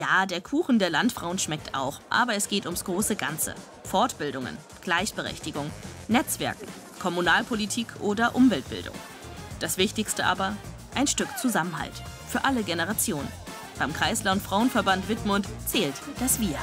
Ja, der Kuchen der Landfrauen schmeckt auch, aber es geht ums große Ganze. Fortbildungen, Gleichberechtigung, Netzwerken, Kommunalpolitik oder Umweltbildung. Das Wichtigste aber, ein Stück Zusammenhalt. Für alle Generationen. Beim Kreisland Frauenverband Wittmund zählt das Wir.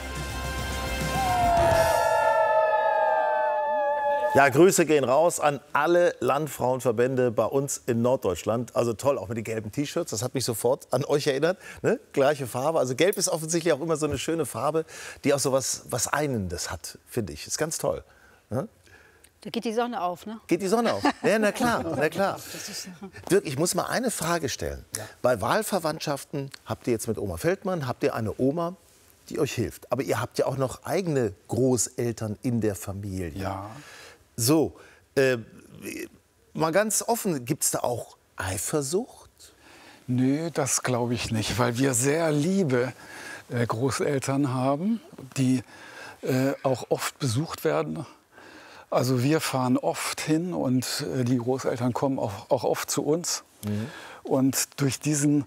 Ja, Grüße gehen raus an alle Landfrauenverbände bei uns in Norddeutschland. Also toll, auch mit den gelben T-Shirts. Das hat mich sofort an euch erinnert. Ne? Gleiche Farbe. Also gelb ist offensichtlich auch immer so eine schöne Farbe, die auch so was Einendes hat, finde ich. Ist ganz toll. Ne? Da geht die Sonne auf, ne? Geht die Sonne auf? Ja, na klar, na klar. Dirk, ich muss mal eine Frage stellen. Ja. Bei Wahlverwandtschaften habt ihr jetzt mit Oma Feldmann, habt ihr eine Oma, die euch hilft. Aber ihr habt ja auch noch eigene Großeltern in der Familie. Ja. So, mal ganz offen, gibt es da auch Eifersucht? Nö, das glaube ich nicht, weil wir sehr liebe Großeltern haben, die auch oft besucht werden. Also wir fahren oft hin und die Großeltern kommen auch oft zu uns. Mhm. Und durch diesen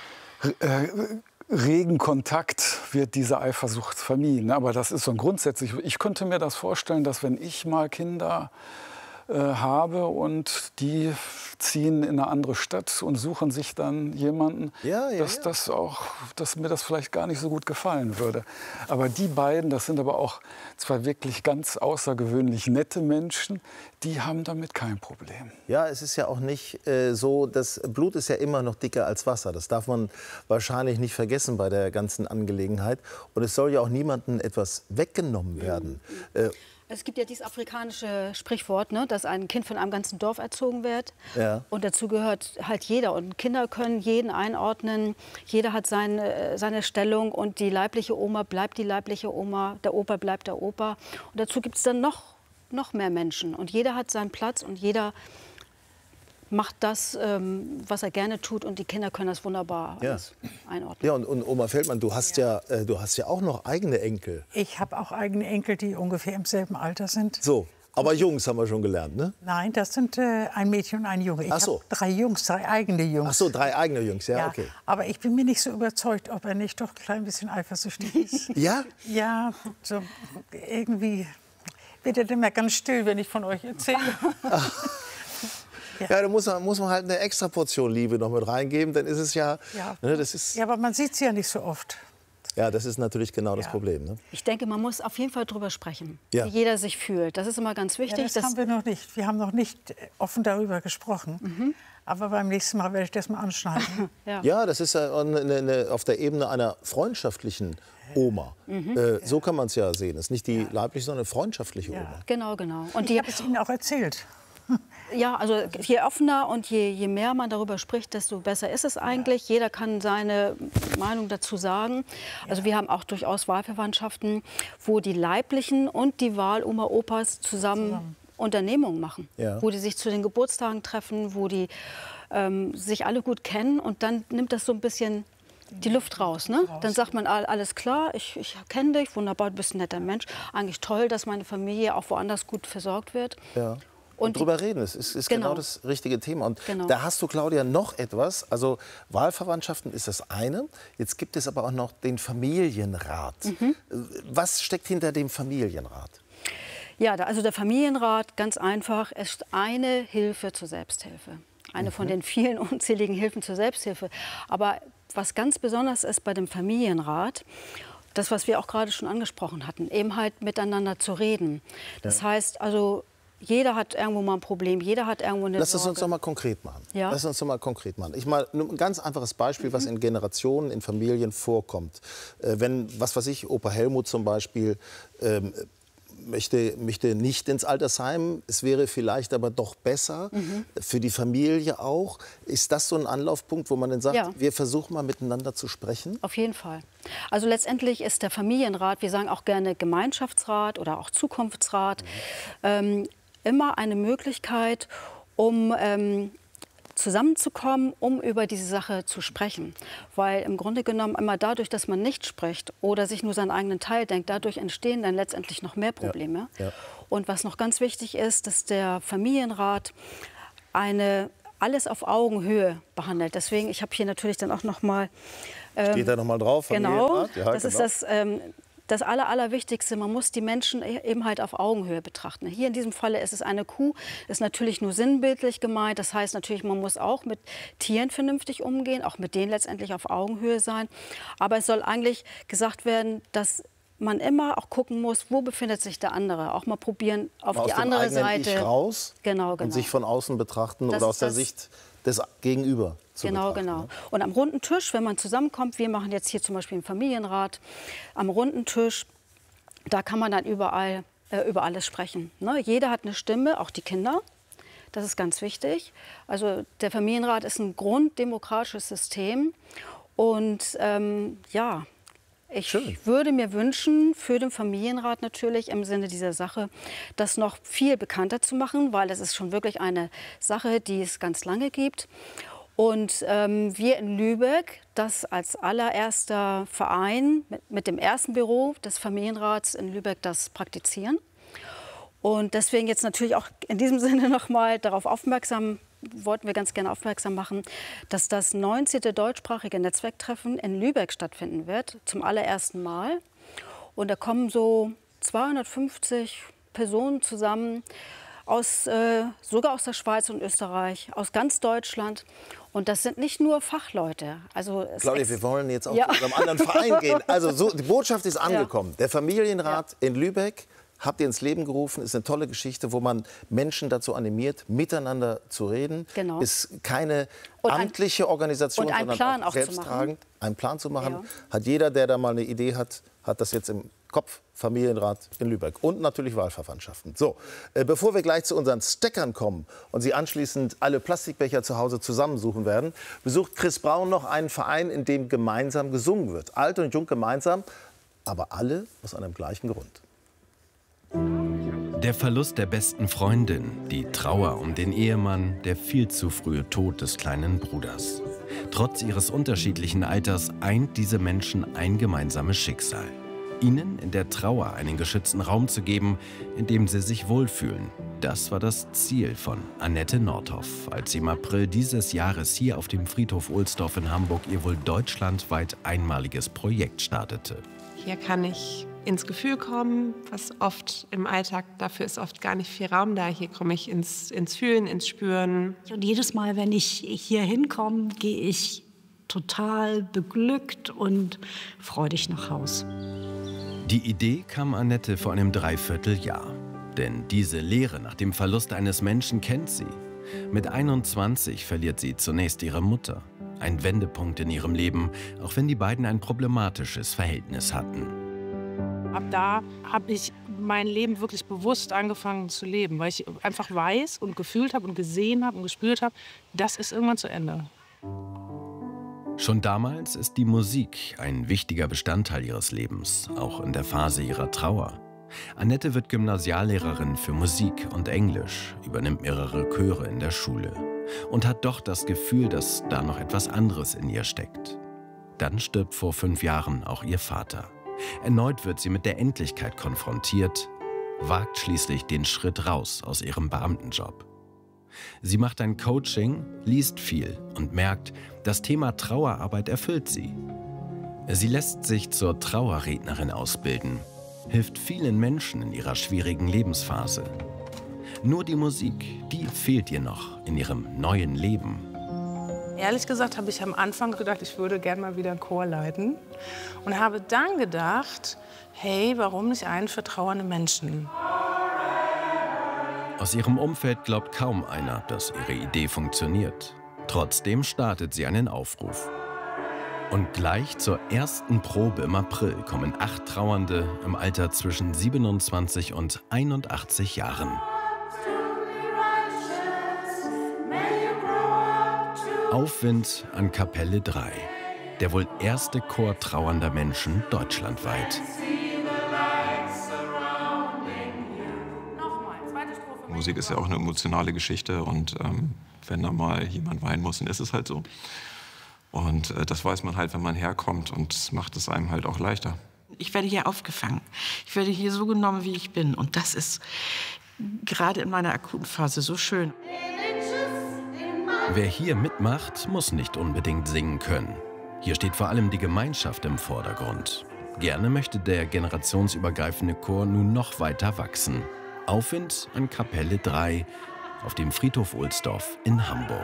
regen Kontakt wird diese Eifersucht vermieden. Aber das ist so grundsätzlich. Ich könnte mir das vorstellen, dass wenn ich mal Kinder habe und die ziehen in eine andere Stadt und suchen sich dann jemanden, dass mir das vielleicht gar nicht so gut gefallen würde. Aber die beiden, das sind aber auch zwei wirklich ganz außergewöhnlich nette Menschen, die haben damit kein Problem. Ja, es ist ja auch nicht so, das Blut ist ja immer noch dicker als Wasser. Das darf man wahrscheinlich nicht vergessen bei der ganzen Angelegenheit. Und es soll ja auch niemandem etwas weggenommen werden. Es gibt ja dieses afrikanische Sprichwort, ne, dass ein Kind von einem ganzen Dorf erzogen wird. Ja. Und dazu gehört halt jeder. Und Kinder können jeden einordnen. Jeder hat seine Stellung. Und die leibliche Oma bleibt die leibliche Oma. Der Opa bleibt der Opa. Und dazu gibt es dann noch mehr Menschen. Und jeder hat seinen Platz. Und jeder macht das, was er gerne tut. Und die Kinder können das wunderbar alles einordnen. Ja, und Oma Feldmann, du hast ja auch noch eigene Enkel. Ich habe auch eigene Enkel, die ungefähr im selben Alter sind. So, aber Jungs haben wir schon gelernt, ne? Nein, das sind ein Mädchen und ein Junge. Ich habe drei eigene Jungs. Ach so, 3 eigene Jungs, ja, okay. Aber ich bin mir nicht so überzeugt, ob er nicht doch ein klein bisschen eifersüchtig ist. Ja? Ja, so irgendwie wird er immer ganz still, wenn ich von euch erzähle. Ja, da muss man halt eine extra Portion Liebe noch mit reingeben, dann ist es ja... Ne, das ist, ja, aber man sieht sie ja nicht so oft. Ja, das ist natürlich genau das Problem. Ne? Ich denke, man muss auf jeden Fall drüber sprechen, wie jeder sich fühlt. Das ist immer ganz wichtig. Ja, das haben wir noch nicht. Wir haben noch nicht offen darüber gesprochen. Mhm. Aber beim nächsten Mal werde ich das mal anschneiden. Ja, das ist ja auf der Ebene einer freundschaftlichen Oma. So kann man es ja sehen. Das ist nicht die leibliche, sondern eine freundschaftliche Oma. Genau, genau. Und ich habe es Ihnen auch erzählt. Ja, also je offener und je mehr man darüber spricht, desto besser ist es eigentlich. Ja. Jeder kann seine Meinung dazu sagen. Also wir haben auch durchaus Wahlverwandtschaften, wo die Leiblichen und die Wahloma, Opas zusammen Unternehmungen machen. Ja. Wo die sich zu den Geburtstagen treffen, wo die sich alle gut kennen. Und dann nimmt das so ein bisschen die Luft raus. Ne? Dann sagt man, alles klar, ich kenne dich, wunderbar, du bist ein netter Mensch. Eigentlich toll, dass meine Familie auch woanders gut versorgt wird. Ja. Und drüber reden, das ist genau das richtige Thema. Und da hast du, Claudia, noch etwas. Also Wahlverwandtschaften ist das eine. Jetzt gibt es aber auch noch den Familienrat. Mhm. Was steckt hinter dem Familienrat? Ja, also der Familienrat, ganz einfach, ist eine Hilfe zur Selbsthilfe. Eine von den vielen unzähligen Hilfen zur Selbsthilfe. Aber was ganz besonders ist bei dem Familienrat, das, was wir auch gerade schon angesprochen hatten, eben halt miteinander zu reden. Das heißt also, jeder hat irgendwo mal ein Problem, jeder hat irgendwo eine Lass es uns doch mal konkret machen. Ja? Lass uns doch mal konkret machen. Ein ganz einfaches Beispiel, was in Generationen, in Familien vorkommt. Wenn, was weiß ich, Opa Helmut zum Beispiel möchte nicht ins Altersheim, es wäre vielleicht aber doch besser, für die Familie auch. Ist das so ein Anlaufpunkt, wo man dann sagt, wir versuchen mal miteinander zu sprechen? Auf jeden Fall. Also letztendlich ist der Familienrat, wir sagen auch gerne Gemeinschaftsrat oder auch Zukunftsrat, immer eine Möglichkeit, um zusammenzukommen, um über diese Sache zu sprechen. Weil im Grunde genommen immer dadurch, dass man nicht spricht oder sich nur seinen eigenen Teil denkt, dadurch entstehen dann letztendlich noch mehr Probleme. Ja. Ja. Und was noch ganz wichtig ist, dass der Familienrat eine alles auf Augenhöhe behandelt. Deswegen, ich habe hier natürlich dann auch noch mal... Steht da noch mal drauf? Genau, ja, das ist das Allerwichtigste. Man muss die Menschen eben halt auf Augenhöhe betrachten. Hier in diesem Falle ist es eine Kuh, ist natürlich nur sinnbildlich gemeint. Das heißt natürlich, man muss auch mit Tieren vernünftig umgehen, auch mit denen letztendlich auf Augenhöhe sein. Aber es soll eigentlich gesagt werden, dass man immer auch gucken muss, wo befindet sich der andere. Auch mal probieren, auf die andere Seite. Ich raus genau. Und sich von außen betrachten oder aus der Sicht des Gegenüber zu betrachten. Genau. Und am runden Tisch, wenn man zusammenkommt, wir machen jetzt hier zum Beispiel einen Familienrat, am runden Tisch, da kann man dann über alles sprechen. Ne? Jeder hat eine Stimme, auch die Kinder. Das ist ganz wichtig. Also der Familienrat ist ein grunddemokratisches System. Und ja, ich würde mir wünschen, für den Familienrat natürlich im Sinne dieser Sache, das noch viel bekannter zu machen, weil das ist schon wirklich eine Sache, die es ganz lange gibt. Und wir in Lübeck, das als allererster Verein mit dem ersten Büro des Familienrats in Lübeck das praktizieren. Und deswegen jetzt natürlich auch in diesem Sinne noch mal darauf wollten wir ganz gerne aufmerksam machen, dass das 19. deutschsprachige Netzwerktreffen in Lübeck stattfinden wird, zum allerersten Mal. Und da kommen so 250 Personen zusammen, sogar aus der Schweiz und Österreich, aus ganz Deutschland. Und das sind nicht nur Fachleute. Also Claudia, wir wollen jetzt auch zu einem anderen Verein gehen. Also die Botschaft ist angekommen. Der Familienrat in Lübeck habt ihr ins Leben gerufen, ist eine tolle Geschichte, wo man Menschen dazu animiert, miteinander zu reden. Genau. Ist keine amtliche Organisation, und einen sondern Plan auch selbsttragend. Einen Plan zu machen. Hat jeder, der da mal eine Idee hat, hat das jetzt im Kopf. Familienrat in Lübeck und natürlich Wahlverwandtschaften. So, bevor wir gleich zu unseren Steckern kommen und Sie anschließend alle Plastikbecher zu Hause zusammensuchen werden, besucht Chris Braun noch einen Verein, in dem gemeinsam gesungen wird. Alt und jung gemeinsam, aber alle aus einem gleichen Grund. Der Verlust der besten Freundin, die Trauer um den Ehemann, der viel zu frühe Tod des kleinen Bruders. Trotz ihres unterschiedlichen Alters eint diese Menschen ein gemeinsames Schicksal. Ihnen in der Trauer einen geschützten Raum zu geben, in dem sie sich wohlfühlen. Das war das Ziel von Annette Nordhoff, als sie im April dieses Jahres hier auf dem Friedhof Ohlsdorf in Hamburg ihr wohl deutschlandweit einmaliges Projekt startete. Hier kann ich ins Gefühl kommen, was oft im Alltag, dafür ist oft gar nicht viel Raum da. Hier komme ich ins Fühlen, ins Spüren. Und jedes Mal, wenn ich hier hinkomme, gehe ich total beglückt und freudig nach Haus. Die Idee kam Annette vor einem Dreivierteljahr. Denn diese Leere nach dem Verlust eines Menschen kennt sie. Mit 21 verliert sie zunächst ihre Mutter. Ein Wendepunkt in ihrem Leben, auch wenn die beiden ein problematisches Verhältnis hatten. Ab da habe ich mein Leben wirklich bewusst angefangen zu leben, weil ich einfach weiß und gefühlt habe und gesehen habe und gespürt habe, das ist irgendwann zu Ende. Schon damals ist die Musik ein wichtiger Bestandteil ihres Lebens, auch in der Phase ihrer Trauer. Annette wird Gymnasiallehrerin für Musik und Englisch, übernimmt mehrere Chöre in der Schule und hat doch das Gefühl, dass da noch etwas anderes in ihr steckt. Dann stirbt vor 5 Jahren auch ihr Vater. Erneut wird sie mit der Endlichkeit konfrontiert, wagt schließlich den Schritt raus aus ihrem Beamtenjob. Sie macht ein Coaching, liest viel und merkt, das Thema Trauerarbeit erfüllt sie. Sie lässt sich zur Trauerrednerin ausbilden, hilft vielen Menschen in ihrer schwierigen Lebensphase. Nur die Musik, die fehlt ihr noch in ihrem neuen Leben. Ehrlich gesagt habe ich am Anfang gedacht, ich würde gerne mal wieder einen Chor leiten. Und habe dann gedacht, hey, warum nicht einen für trauernde Menschen? Aus ihrem Umfeld glaubt kaum einer, dass ihre Idee funktioniert. Trotzdem startet sie einen Aufruf. Und gleich zur ersten Probe im April kommen 8 Trauernde im Alter zwischen 27 und 81 Jahren. Aufwind an Kapelle 3, der wohl erste Chor trauernder Menschen deutschlandweit. Musik ist ja auch eine emotionale Geschichte und wenn da mal jemand weinen muss, dann ist es halt so. Und das weiß man halt, wenn man herkommt und das macht es einem halt auch leichter. Ich werde hier aufgefangen. Ich werde hier so genommen, wie ich bin. Und das ist gerade in meiner akuten Phase so schön. Wer hier mitmacht, muss nicht unbedingt singen können. Hier steht vor allem die Gemeinschaft im Vordergrund. Gerne möchte der generationsübergreifende Chor nun noch weiter wachsen. Aufwind an Kapelle 3 auf dem Friedhof Ohlsdorf in Hamburg.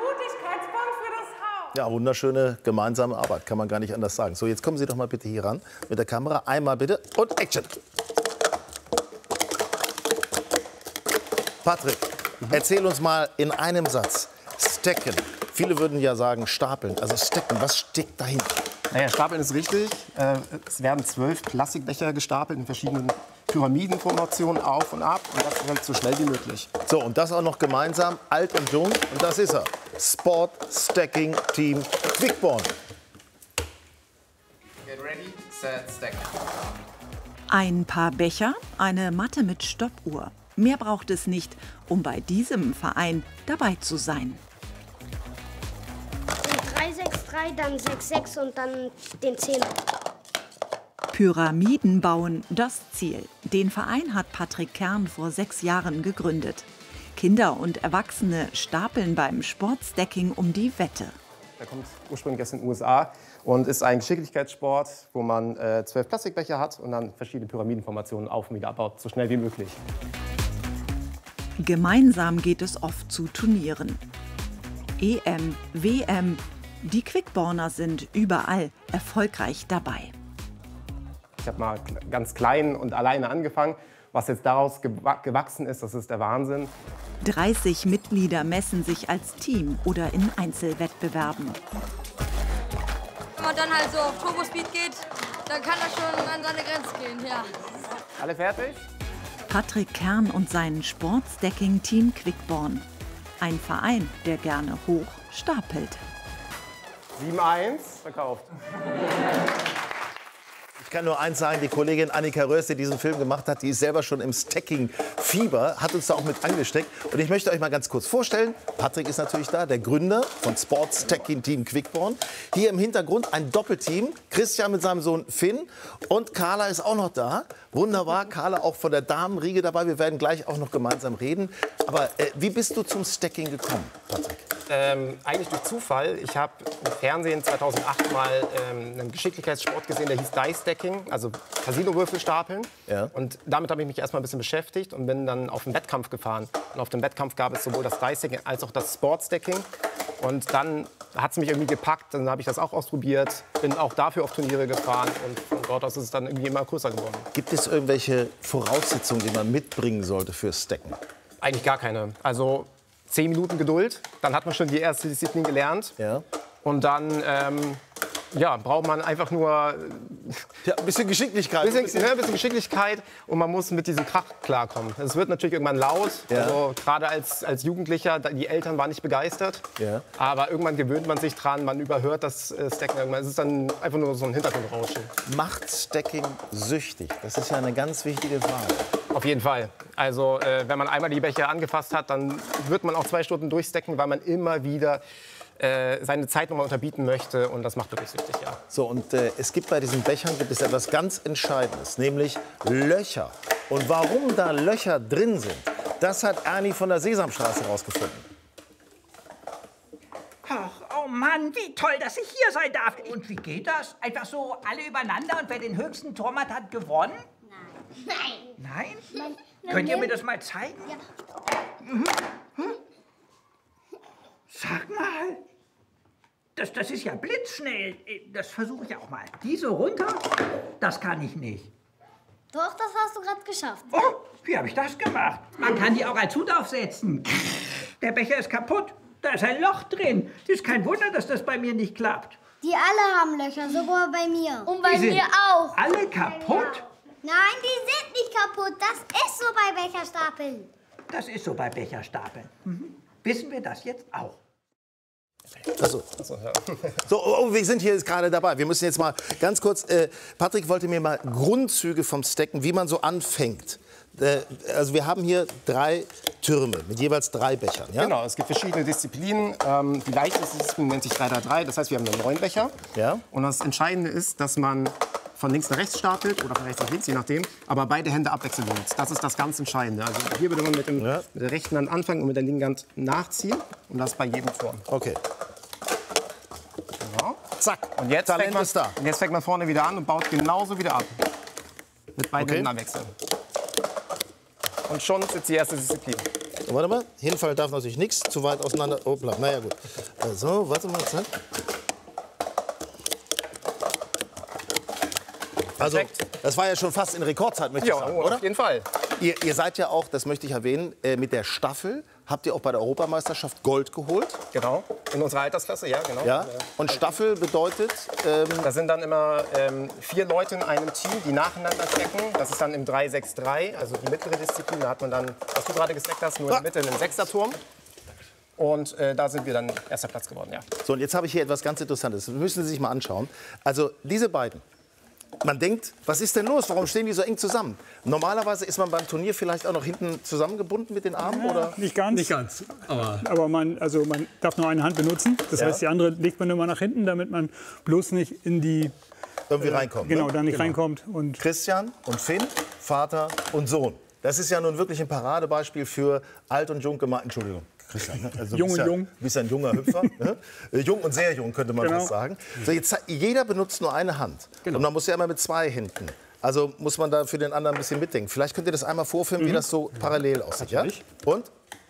Ja, wunderschöne gemeinsame Arbeit, kann man gar nicht anders sagen. So, jetzt kommen Sie doch mal bitte hier ran mit der Kamera. Einmal bitte und Action. Patrick, erzähl uns mal in einem Satz. Stacken. Viele würden ja sagen stapeln. Also stacken, was steckt dahinter? Naja, stapeln ist richtig. Es werden 12 Plastikbecher gestapelt in verschiedenen Pyramidenformationen auf und ab. Und das halt so schnell wie möglich. So, und das auch noch gemeinsam, alt und jung. Und das ist er. Sport Stacking Team Quickborn. Get ready, set, stack. Ein paar Becher, eine Matte mit Stoppuhr. Mehr braucht es nicht, um bei diesem Verein dabei zu sein. 3-6-3, dann 6-6 und dann den 10. Pyramiden bauen, das Ziel. Den Verein hat Patrick Kern vor 6 Jahren gegründet. Kinder und Erwachsene stapeln beim Sportstacking um die Wette. Der kommt ursprünglich aus den USA und ist ein Geschicklichkeitssport, wo man 12 Plastikbecher hat und dann verschiedene Pyramidenformationen auf und wieder abbaut, so schnell wie möglich. Gemeinsam geht es oft zu Turnieren. EM, WM, die Quickborner sind überall erfolgreich dabei. Ich habe mal ganz klein und alleine angefangen. Was jetzt daraus gewachsen ist, das ist der Wahnsinn. 30 Mitglieder messen sich als Team oder in Einzelwettbewerben. Wenn man dann halt so auf Turbospeed geht, dann kann das schon an seine Grenze gehen, ja. Alle fertig? Patrick Kern und sein Sportstacking-Team Quickborn. Ein Verein, der gerne hoch stapelt. 7-1, verkauft. Ich kann nur eins sagen, die Kollegin Annika Rös, die diesen Film gemacht hat, die ist selber schon im Stacking-Fieber, hat uns da auch mit angesteckt. Und ich möchte euch mal ganz kurz vorstellen, Patrick ist natürlich da, der Gründer von Sport Stacking Team Quickborn. Hier im Hintergrund ein Doppelteam, Christian mit seinem Sohn Finn und Carla ist auch noch da. Wunderbar, Carla auch von der Damenriege dabei, wir werden gleich auch noch gemeinsam reden. Aber wie bist du zum Stacking gekommen, Patrick? Eigentlich durch Zufall. Ich habe im Fernsehen 2008 mal einen Geschicklichkeitssport gesehen, der hieß Dice Stacking, also Casino-Würfel stapeln. Ja. Und damit habe ich mich erstmal ein bisschen beschäftigt und bin dann auf einen Wettkampf gefahren. Und auf dem Wettkampf gab es sowohl das Dice Stacking als auch das Sport Stacking. Und dann hat es mich irgendwie gepackt, dann habe ich das auch ausprobiert, bin auch dafür auf Turniere gefahren und von dort aus ist es dann irgendwie immer größer geworden. Gibt es irgendwelche Voraussetzungen, die man mitbringen sollte für Stacken? Eigentlich gar keine. Also 10 Minuten Geduld, dann hat man schon die erste Disziplin gelernt. Ja. Und dann ja, braucht man einfach nur ein bisschen Geschicklichkeit. Ein bisschen Geschicklichkeit und man muss mit diesem Krach klarkommen. Es wird natürlich irgendwann laut, Ja. also gerade als Jugendlicher, die Eltern waren nicht begeistert. Ja. Aber irgendwann gewöhnt man sich dran, man überhört das Stacken irgendwann. Es ist dann einfach nur so ein Hintergrundrauschen. Macht Stacking süchtig? Das ist ja eine ganz wichtige Frage. Auf jeden Fall. Also wenn man einmal die Becher angefasst hat, dann wird man auch 2 Stunden durchstacken, weil man immer wieder seine Zeit nochmal unterbieten möchte und das macht wirklich süchtig, ja. So, und es gibt bei diesen Bechern gibt es etwas ganz Entscheidendes, nämlich Löcher. Und warum da Löcher drin sind, das hat Ernie von der Sesamstraße rausgefunden. Ach, oh Mann, wie toll, dass ich hier sein darf. Und wie geht das? Einfach so alle übereinander und wer den höchsten Turm hat gewonnen? Nein. Nein? Nein. Könnt ihr mir das mal zeigen? Ja. Mhm. Hm? Sag mal. Das ist ja blitzschnell. Das versuche ich auch mal. Diese runter, das kann ich nicht. Doch, das hast du gerade geschafft. Oh, wie habe ich das gemacht? Man kann die auch als Hut aufsetzen. Der Becher ist kaputt. Da ist ein Loch drin. Ist kein Wunder, dass das bei mir nicht klappt. Die alle haben Löcher, sogar bei mir. Und bei Die sind mir auch. alle kaputt? Nein, die sind nicht kaputt. Das ist so bei Becherstapeln. Das ist so bei Becherstapeln. Mhm. Wissen wir das jetzt auch? Achso. Ja. So, oh, wir sind hier gerade dabei. Wir müssen jetzt mal ganz kurz. Patrick wollte mir mal Grundzüge vom Stacken, wie man so anfängt. Also wir haben hier 3 Türme mit jeweils 3 Bechern. Ja? Genau, es gibt verschiedene Disziplinen. Die leichteste Disziplin nennt sich 3-3-3. Das heißt, wir haben nur 9 Becher. Ja. Und das Entscheidende ist, dass man von links nach rechts stapelt oder von rechts nach links, je nachdem. Aber beide Hände abwechselnd benutzt. Das ist das ganz Entscheidende. Also hier würde man mit der rechten Hand anfangen und mit der linken Hand nachziehen. Und das bei jedem Turm. Okay. Genau. Zack. Und jetzt fängt man vorne wieder an und baut genauso wieder ab. Mit beiden Händen abwechseln. Und schon sitzt die erste Disziplin. So, warte mal, hinfallen darf natürlich nichts, zu weit auseinander. Hoppla, naja gut. So, warte mal, zack. Also, das war ja schon fast in Rekordzeit, möchte ich sagen, oder? Auf jeden Fall. Ihr seid ja auch, das möchte ich erwähnen, mit der Staffel habt ihr auch bei der Europameisterschaft Gold geholt. Genau, in unserer Altersklasse, ja, genau. Ja. Und Staffel bedeutet? Da sind dann immer 4 Leute in einem Team, die nacheinander stecken. Das ist dann im 3-6-3, also die mittlere Disziplin. Da hat man dann, was du gerade gesteckt hast, nur in der Mitte einen Sechserturm. Und da sind wir dann erster Platz geworden, ja. So, und jetzt habe ich hier etwas ganz Interessantes. Das müssen Sie sich mal anschauen. Also diese beiden. Man denkt, was ist denn los? Warum stehen die so eng zusammen? Normalerweise ist man beim Turnier vielleicht auch noch hinten zusammengebunden mit den Armen, oder? Nicht ganz. Nicht ganz. Aber man darf nur eine Hand benutzen. Das heißt, die andere legt man immer nach hinten, damit man bloß nicht in die... Irgendwie reinkommt. Genau, ne? da nicht reinkommt. Und Christian und Finn, Vater und Sohn. Das ist ja nun wirklich ein Paradebeispiel für alt und jung gemacht. Entschuldigung. Christian, ne? Also jung und jung. Du bist ein junger Hüpfer. Ne? Jung und sehr jung, könnte man fast sagen. So, jetzt, jeder benutzt nur eine Hand. Und man muss ja immer mit 2 Händen. Also muss man da für den anderen ein bisschen mitdenken. Vielleicht könnt ihr das einmal vorfilmen, wie das so parallel aussieht. Ja? Und?